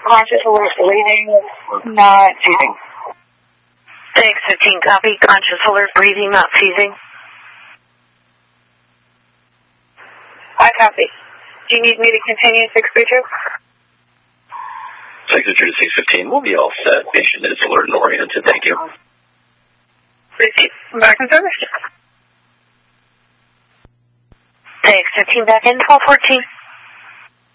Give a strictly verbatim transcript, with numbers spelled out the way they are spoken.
Conscious alert breathing, not seizing. six fifteen, copy. Conscious alert breathing, not seizing. I copy. Do you need me to continue six three two? six three two to six fifteen, we'll be all set. Patient is alert and oriented, thank you. Receive. Back in service. six fifteen, back in, twelve fourteen.